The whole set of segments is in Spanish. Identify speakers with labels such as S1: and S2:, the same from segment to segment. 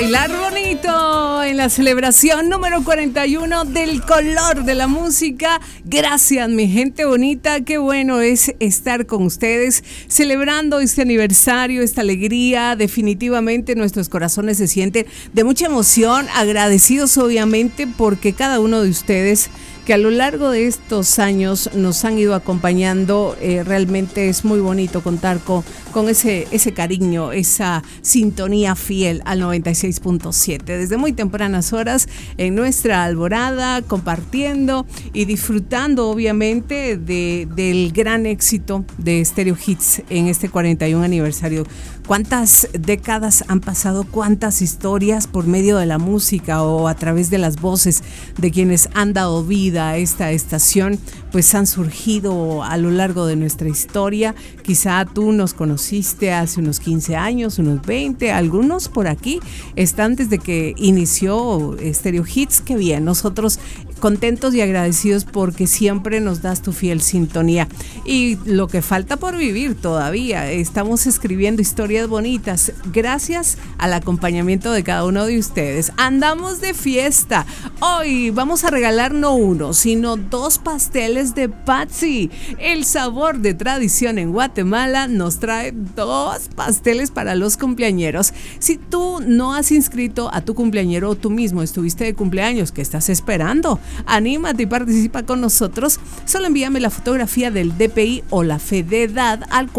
S1: bailar bonito en la celebración número 41 del color de la música. Gracias, mi gente bonita. Qué bueno es estar con ustedes celebrando este aniversario, esta alegría. Definitivamente nuestros corazones se sienten de mucha emoción, agradecidos obviamente porque cada uno de ustedes que a lo largo de estos años nos han ido acompañando, realmente es muy bonito contar con ese cariño, esa sintonía fiel al 96.7. Desde muy tempranas horas en nuestra alborada, compartiendo y disfrutando obviamente del gran éxito de Stereo Hits en este 41 aniversario. ¿Cuántas décadas han pasado? ¿Cuántas historias por medio de la música o a través de las voces de quienes han dado vida a esta estación? Pues han surgido a lo largo de nuestra historia. Quizá tú nos conociste hace unos 15 años, unos 20, algunos por aquí están desde que inició Stereo Hits. Qué bien, nosotros contentos y agradecidos porque siempre nos das tu fiel sintonía. Y lo que falta por vivir todavía, estamos escribiendo historias bonitas gracias al acompañamiento de cada uno de ustedes. Andamos de fiesta. Hoy vamos a regalar no uno, sino 2 pasteles de Patsy. El sabor de tradición en Guatemala nos trae 2 pasteles para los cumpleañeros. Si tú no has inscrito a tu cumpleañero o tú mismo estuviste de cumpleaños, ¿qué estás esperando? Anímate y participa con nosotros. Solo envíame la fotografía del DPI o la fe de edad al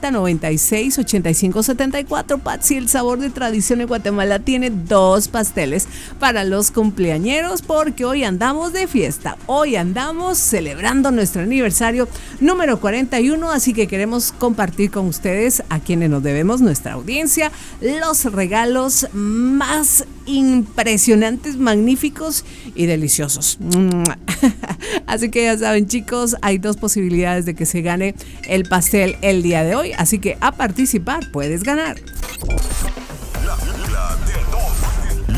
S1: 4096-8574. Patsy, el sabor de tradición en Guatemala, tiene 2 pasteles para los cumpleañeros porque hoy andamos de fiesta. Hoy andamos celebrando nuestro aniversario número 41, así que queremos compartir con ustedes, a quienes nos debemos, nuestra audiencia, los regalos más impresionantes, magníficos y deliciosos. Así que ya saben, chicos, hay 2 posibilidades de que se gane el pastel el día de hoy, así que a participar, puedes ganar.